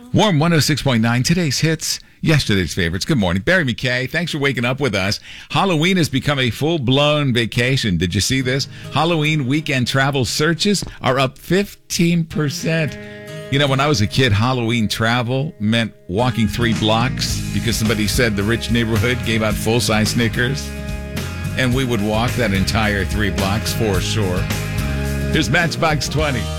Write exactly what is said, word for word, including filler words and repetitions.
Warm one oh six point nine, today's hits, yesterday's favorites. Good morning. Barry McKay, thanks for waking up with us. Halloween has become a full-blown vacation. Did you see this? Halloween weekend travel searches are up fifteen percent. You know, when I was a kid, Halloween travel meant walking three blocks because somebody said the rich neighborhood gave out full-size Snickers. And we would walk that entire three blocks for sure. Here's Matchbox twenty.